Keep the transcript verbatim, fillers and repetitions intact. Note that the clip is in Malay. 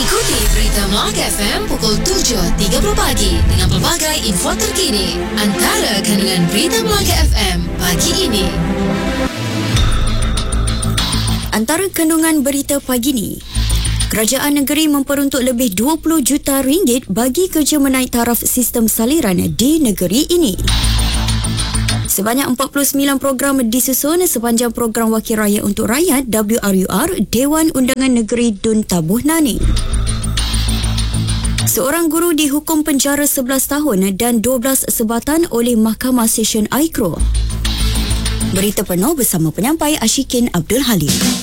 Ikuti berita Melaka F M pukul tujuh tiga puluh pagi dengan pelbagai info terkini. Antara kandungan berita Melaka F M pagi ini. Antara kandungan berita pagi ini, kerajaan negeri memperuntuk lebih dua puluh juta ringgit bagi kerja menaik taraf sistem saliran di negeri ini. Sebanyak empat puluh sembilan program disusun sepanjang program Wakil Rakyat untuk Rakyat W R U R Dewan Undangan Negeri Dun Tabuh Nani. Seorang guru dihukum penjara sebelas tahun dan dua belas sebatan oleh Mahkamah Session Aikro. Berita penuh bersama penyampai Ashikin Abdul Halim.